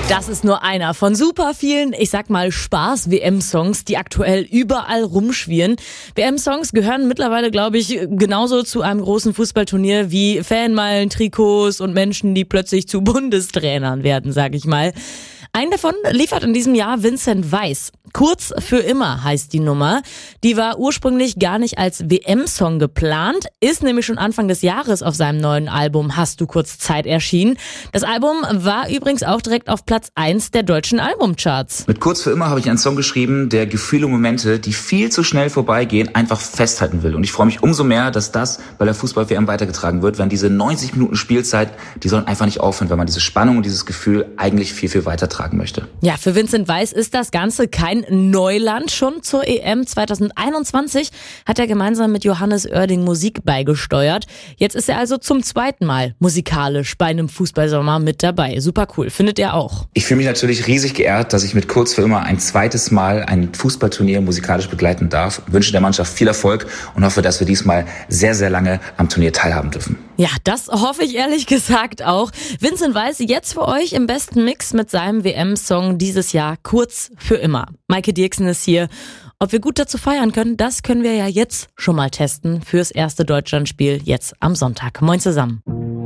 Das ist nur einer von super vielen, ich sag mal, Spaß-WM-Songs, die aktuell überall rumschwirren. WM-Songs gehören mittlerweile, glaube ich, genauso zu einem großen Fußballturnier wie Fanmeilen, Trikots und Menschen, die plötzlich zu Bundestrainern werden, sag ich mal. Einen davon liefert in diesem Jahr Vincent Weiss. Kurz für immer heißt die Nummer. Die war ursprünglich gar nicht als WM-Song geplant, ist nämlich schon Anfang des Jahres auf seinem neuen Album Hast du kurz Zeit erschienen. Das Album war übrigens auch direkt auf Platz 1 der deutschen Albumcharts. Mit Kurz für immer habe ich einen Song geschrieben, der Gefühle und Momente, die viel zu schnell vorbeigehen, einfach festhalten will. Und ich freue mich umso mehr, dass das bei der Fußball-WM weitergetragen wird, wenn diese 90 Minuten Spielzeit, die sollen einfach nicht aufhören, weil man diese Spannung und dieses Gefühl eigentlich viel, viel weiter tragen möchte. Ja, für Vincent Weiss ist das Ganze kein Neuland. Schon zur EM 2021 hat er gemeinsam mit Johannes Oerding Musik beigesteuert. Jetzt ist er also zum zweiten Mal musikalisch bei einem Fußballsommer mit dabei. Super cool, findet ihr auch? Ich fühle mich natürlich riesig geehrt, dass ich mit Kurz für immer ein zweites Mal ein Fußballturnier musikalisch begleiten darf. Ich wünsche der Mannschaft viel Erfolg und hoffe, dass wir diesmal sehr, sehr lange am Turnier teilhaben dürfen. Ja, das hoffe ich ehrlich gesagt auch. Vincent Weiss jetzt für euch im besten Mix mit seinem WM-Song dieses Jahr Kurz für immer. Maike Dirksen ist hier. Ob wir gut dazu feiern können, das können wir ja jetzt schon mal testen fürs erste Deutschlandspiel jetzt am Sonntag. Moin zusammen.